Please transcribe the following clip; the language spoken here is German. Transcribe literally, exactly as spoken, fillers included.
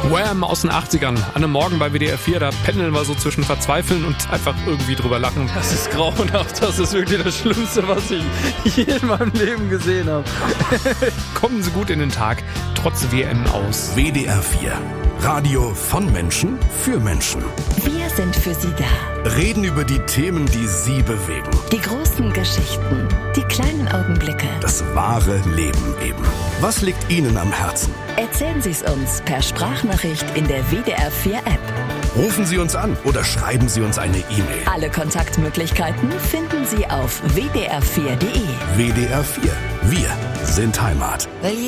Wham! Aus den achtzigern. An einem Morgen bei W D R vier, da pendeln wir so zwischen Verzweifeln und einfach irgendwie drüber lachen. Das ist grauenhaft. Das ist wirklich das Schlimmste, was ich je in meinem Leben gesehen habe. Kommen Sie gut in den Tag, trotz W M aus. W D R vier. Radio von Menschen für Menschen. Wir sind für Sie da. Reden über die Themen, die Sie bewegen. Die großen Geschichten, die kleinen Augenblicke. Das wahre Leben eben. Was liegt Ihnen am Herzen? Erzählen Sie es uns per Sprachnachricht in der W D R vier App. Rufen Sie uns an oder schreiben Sie uns eine E-Mail. Alle Kontaktmöglichkeiten finden Sie auf w d r vier punkt d e. W D R vier. Wir sind Heimat.